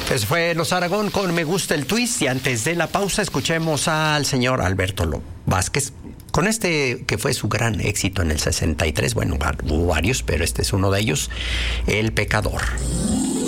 Pues fue Los Aragón con Me Gusta el Twist, y antes de la pausa escuchemos al señor Alberto Vázquez con este que fue su gran éxito en el 63. Bueno, hubo varios, pero este es uno de ellos, El Pecador.